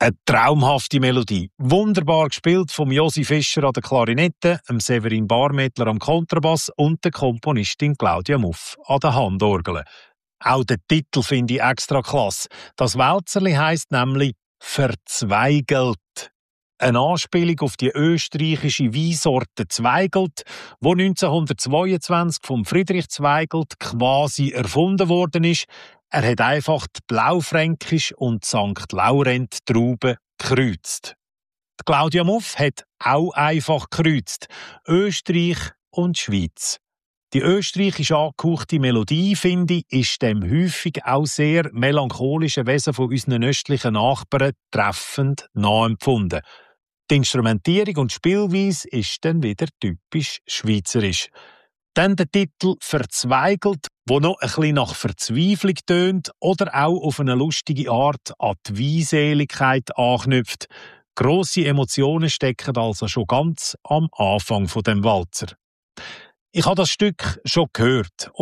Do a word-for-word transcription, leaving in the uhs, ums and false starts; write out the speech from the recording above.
Eine traumhafte Melodie. Wunderbar gespielt vom Josi Fischer an der Klarinette, dem Severin Barmettler am Kontrabass und der Komponistin Claudia Muff an der Handorgel. Auch der Titel finde ich extra klasse. Das Wälzerli heisst nämlich «Verzweigelt». Eine Anspielung auf die österreichische Weinsorte Zweigelt, die neunzehnhundertzweiundzwanzig von Friedrich Zweigelt quasi erfunden worden ist. Er hat einfach die Blaufränkisch und Sankt Laurent Trauben gekreuzt. Die Claudia Muff hat auch einfach gekreuzt. Österreich und Schweiz. Die österreichisch angehauchte Melodie, finde ich, ist dem häufig auch sehr melancholischen Wesen von unseren östlichen Nachbarn treffend nachempfunden. Die Instrumentierung und Spielweise ist dann wieder typisch schweizerisch. Dann der Titel «Verzweigelt», wo noch ein bisschen nach Verzweiflung tönt oder auch auf eine lustige Art an die Weinseligkeit anknüpft. Grosse Emotionen stecken also schon ganz am Anfang von dem Walzer. Ich habe das Stück schon gehört